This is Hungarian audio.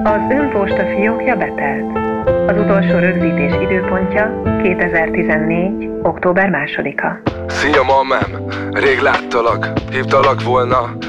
Az önposta fiókja betelt. Az utolsó rögzítés időpontja 2014. október 2-a. Szia, mamám! Rég láttalak, hívtalak volna.